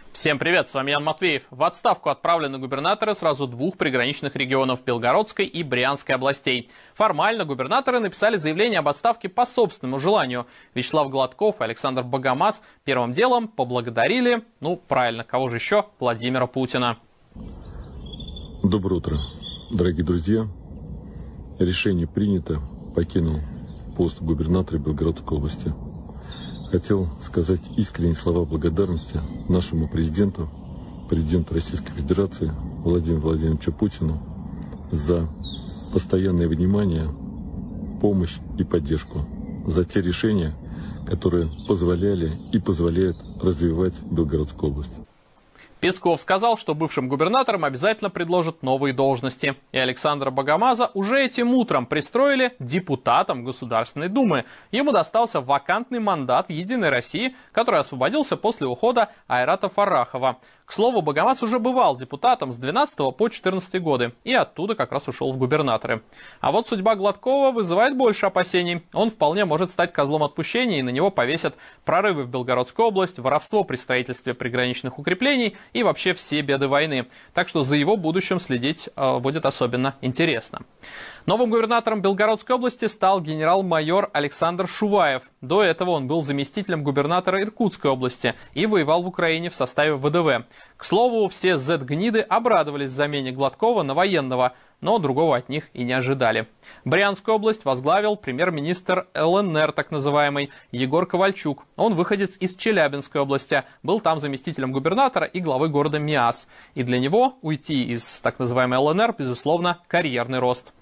Всем привет, с вами Ян Матвеев. В отставку отправлены губернаторы сразу двух приграничных регионов – Белгородской и Брянской областей. Формально губернаторы написали заявление об отставке по собственному желанию. Вячеслав Гладков и Александр Богомаз первым делом поблагодарили, правильно, кого же еще, Владимира Путина. Доброе утро, дорогие друзья. Решение принято, покинул пост губернатора Белгородской области. Хотел сказать искренние слова благодарности нашему президенту Российской Федерации Владимиру Владимировичу Путину за постоянное внимание, помощь и поддержку, за те решения, которые позволяли и позволяют развивать Белгородскую область. Песков сказал, что бывшим губернаторам обязательно предложат новые должности. И Александра Богомаза уже этим утром пристроили депутатом Государственной Думы. Ему достался вакантный мандат «Единой России», который освободился после ухода Айрата Фарахова. К слову, Богомаз уже бывал депутатом с 12 по 14 годы и оттуда как раз ушел в губернаторы. А вот судьба Гладкова вызывает больше опасений. Он вполне может стать козлом отпущения, и на него повесят прорывы в Белгородскую область, воровство при строительстве приграничных укреплений и вообще все беды войны. Так что за его будущим следить будет особенно интересно. Новым губернатором Белгородской области стал генерал-майор Александр Шуваев. До этого он был заместителем губернатора Иркутской области и воевал в Украине в составе ВДВ. К слову, все Z-гниды обрадовались замене Гладкова на военного, но другого от них и не ожидали. Брянскую область возглавил премьер-министр ЛНР, так называемый, Егор Ковальчук. Он выходец из Челябинской области, был там заместителем губернатора и главы города Миас. И для него уйти из так называемой ЛНР, безусловно, карьерный рост.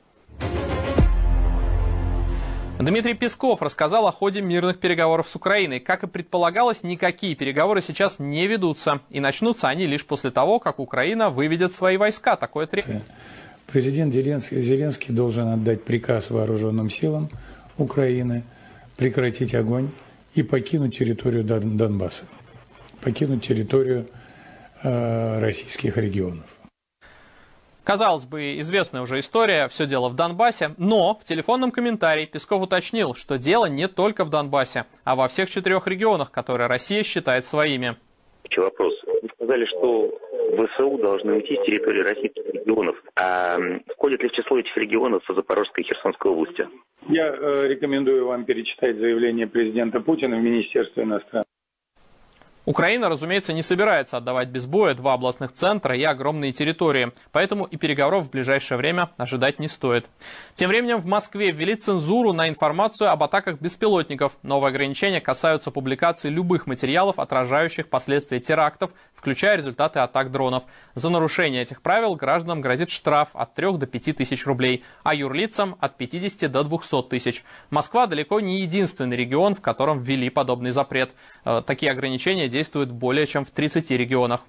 Дмитрий Песков рассказал о ходе мирных переговоров с Украиной. Как и предполагалось, никакие переговоры сейчас не ведутся. И начнутся они лишь после того, как Украина выведет свои войска. Такое требование. Президент Зеленский должен отдать приказ вооруженным силам Украины прекратить огонь и покинуть территорию Донбасса, покинуть территорию российских регионов. Казалось бы, известная уже история, все дело в Донбассе, но в телефонном комментарии Песков уточнил, что дело не только в Донбассе, а во всех 4 регионах, которые Россия считает своими. Вопрос. Вы сказали, что ВСУ должны уйти с территории российских регионов. А входит ли в число этих регионов Запорожская и Херсонская области? Я рекомендую вам перечитать заявление президента Путина в Министерстве иностранных дел. Украина, разумеется, не собирается отдавать без боя 2 областных центра и огромные территории, поэтому и переговоров в ближайшее время ожидать не стоит. Тем временем в Москве ввели цензуру на информацию об атаках беспилотников. Новые ограничения касаются публикации любых материалов, отражающих последствия терактов, включая результаты атак дронов. За нарушение этих правил гражданам грозит штраф от 3 до 5 тысяч рублей, а юрлицам от 50 до 200 тысяч. Москва далеко не единственный регион, в котором ввели подобный запрет. Такие ограничения действуют более чем в 30 регионах.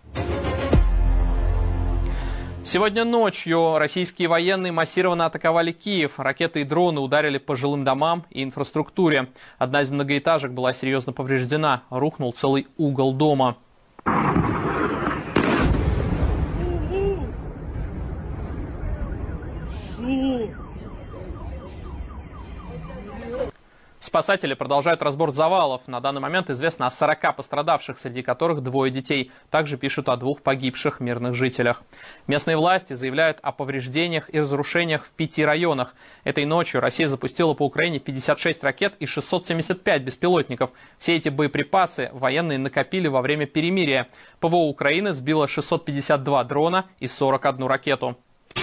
Сегодня ночью российские военные массированно атаковали Киев. Ракеты и дроны ударили по жилым домам и инфраструктуре. Одна из многоэтажек была серьезно повреждена. Рухнул целый угол дома. Спасатели продолжают разбор завалов. На данный момент известно о 40 пострадавших, среди которых 2 детей. Также пишут о 2 погибших мирных жителях. Местные власти заявляют о повреждениях и разрушениях в 5 районах. Этой ночью Россия запустила по Украине 56 ракет и 675 беспилотников. Все эти боеприпасы военные накопили во время перемирия. ПВО Украины сбило 652 дрона и 41 ракету.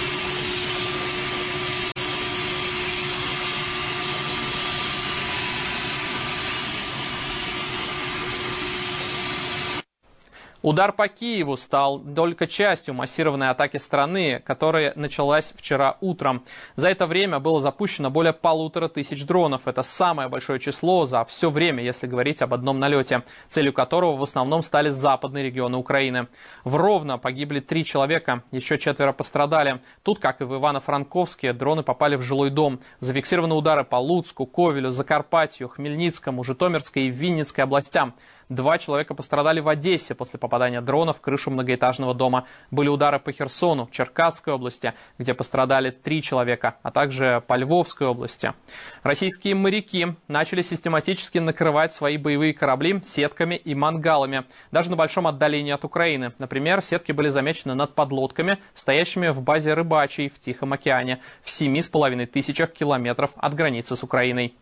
Удар по Киеву стал только частью массированной атаки страны, которая началась вчера утром. За это время было запущено более 1500 дронов. Это самое большое число за все время, если говорить об одном налете, целью которого в основном стали западные регионы Украины. В Ровно погибли 3 человека, еще 4 пострадали. Тут, как и в Ивано-Франковске, дроны попали в жилой дом. Зафиксированы удары по Луцку, Ковелю, Закарпатью, Хмельницкому, Житомирской и Винницкой областям. 2 человека пострадали в Одессе после попадания дрона в крышу многоэтажного дома. Были удары по Херсону, Черкасской области, где пострадали 3 человека, а также по Львовской области. Российские моряки начали систематически накрывать свои боевые корабли сетками и мангалами, даже на большом отдалении от Украины. Например, сетки были замечены над подлодками, стоящими в базе Рыбачьей в Тихом океане, в 7,5 тысячах километров от границы с Украиной.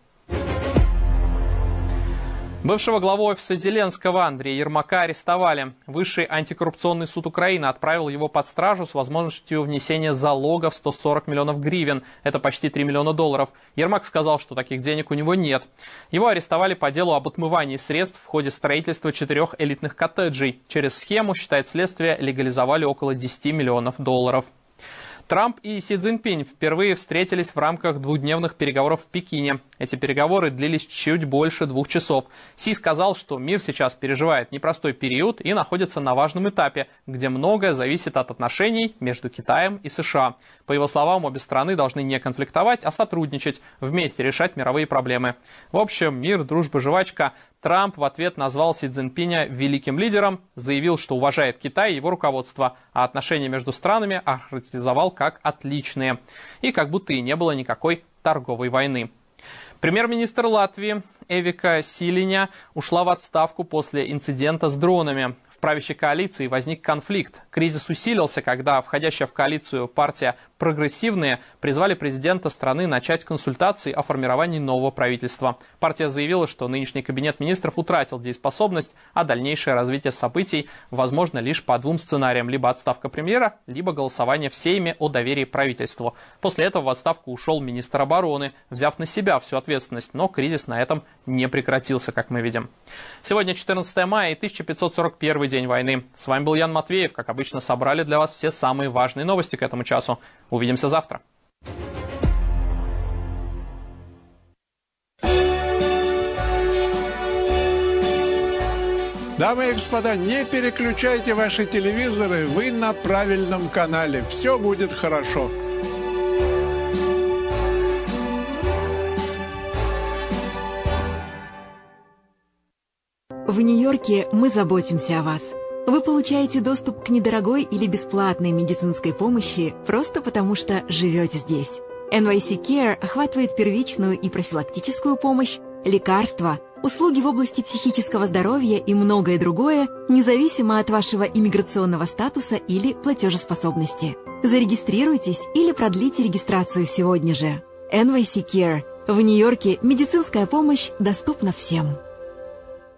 Бывшего главу офиса Зеленского Андрея Ермака арестовали. Высший антикоррупционный суд Украины отправил его под стражу с возможностью внесения залога в 140 миллионов гривен. Это почти $3 миллиона. Ермак сказал, что таких денег у него нет. Его арестовали по делу об отмывании средств в ходе строительства 4 элитных коттеджей. Через схему, считает следствие, легализовали около $10 миллионов. Трамп и Си Цзиньпинь впервые встретились в рамках 2-дневных переговоров в Пекине. Эти переговоры длились чуть больше 2 часов. Си сказал, что мир сейчас переживает непростой период и находится на важном этапе, где многое зависит от отношений между Китаем и США. По его словам, обе страны должны не конфликтовать, а сотрудничать, вместе решать мировые проблемы. В общем, мир, дружба, жвачка. Трамп в ответ назвал Си Цзиньпиня великим лидером, заявил, что уважает Китай и его руководство, а отношения между странами охарактеризовал как отличные. И как будто и не было никакой торговой войны. Премьер-министр Латвии Эвика Силиня ушла в отставку после инцидента с дронами. В правящей коалиции возник конфликт. Кризис усилился, когда входящая в коалицию партия «Прогрессивные» призвали президента страны начать консультации о формировании нового правительства. Партия заявила, что нынешний кабинет министров утратил дееспособность, а дальнейшее развитие событий возможно лишь по 2 сценариям: либо отставка премьера, либо голосование в Сейме о доверии правительству. После этого в отставку ушел министр обороны, взяв на себя всю ответственность, но кризис на этом не прекратился, как мы видим. Сегодня 14 мая и 1541 день войны. С вами был Ян Матвеев. Как обычно, собрали для вас все самые важные новости к этому часу. Увидимся завтра. Дамы и господа, не переключайте ваши телевизоры, вы на правильном канале. Все будет хорошо. В Нью-Йорке мы заботимся о вас. Вы получаете доступ к недорогой или бесплатной медицинской помощи просто потому, что живете здесь. NYC Care охватывает первичную и профилактическую помощь, лекарства, услуги в области психического здоровья и многое другое, независимо от вашего иммиграционного статуса или платежеспособности. Зарегистрируйтесь или продлите регистрацию сегодня же. NYC Care. В Нью-Йорке медицинская помощь доступна всем.